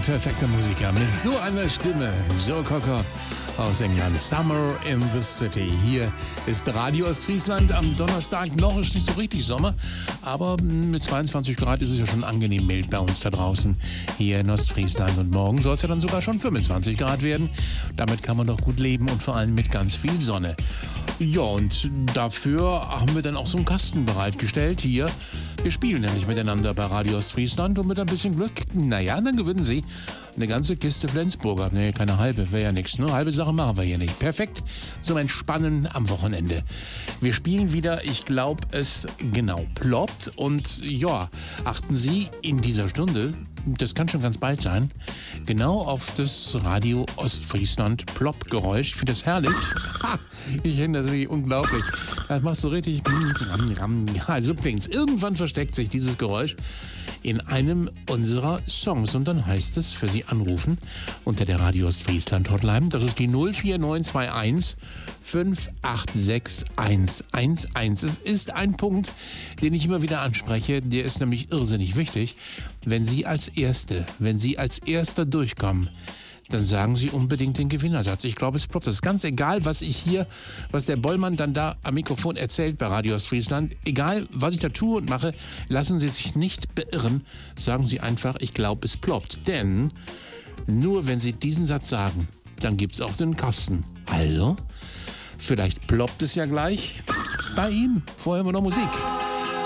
perfekter Musiker mit so einer Stimme. Joe Cocker aus England. Summer in the City. Hier ist Radio Ostfriesland am Donnerstag. Noch ist nicht so richtig Sommer, aber mit 22 Grad ist es ja schon angenehm mild bei uns da draußen hier in Ostfriesland. Und morgen soll es ja dann sogar schon 25 Grad werden. Damit kann man doch gut leben und vor allem mit ganz viel Sonne. Ja, und dafür haben wir dann auch so einen Kasten bereitgestellt hier. Wir spielen nämlich miteinander bei Radio Ostfriesland und mit ein bisschen Glück, naja, dann gewinnen Sie eine ganze Kiste Flensburger. Nee, keine halbe, wäre ja nichts. Ne? Halbe Sache machen wir hier nicht. Perfekt zum Entspannen am Wochenende. Wir spielen wieder, ich glaube es genau, ploppt. Und ja, achten Sie in dieser Stunde, das kann schon ganz bald sein, genau auf das Radio Ostfriesland Plopp-Geräusch. Ich finde das herrlich. Ha, ich finde das wirklich unglaublich. Das macht so richtig... Ja, so klingt's. Irgendwann versteckt sich dieses Geräusch in einem unserer Songs. Und dann heißt es, für Sie anrufen unter der Radio Ostfriesland Hotline. Das ist die 04921 586 111. Es ist ein Punkt, den ich immer wieder anspreche. Der ist nämlich irrsinnig wichtig. Wenn Sie als Erster durchkommen, dann sagen Sie unbedingt den Gewinnersatz. Ich glaube, es ploppt. Das ist ganz egal, was der Bollmann dann da am Mikrofon erzählt bei Radio Ostfriesland. Egal, was ich da tue und mache, lassen Sie sich nicht beirren. Sagen Sie einfach, ich glaube, es ploppt. Denn nur wenn Sie diesen Satz sagen, dann gibt es auch den Kasten. Also, vielleicht ploppt es ja gleich bei Ihnen. Vorher haben wir noch Musik.